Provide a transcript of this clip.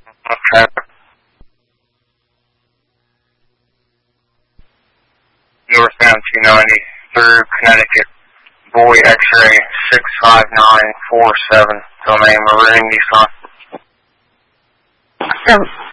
Okay. Northbound 290 through Connecticut. Boyd X-ray 65947. Till name Maroon Nissan.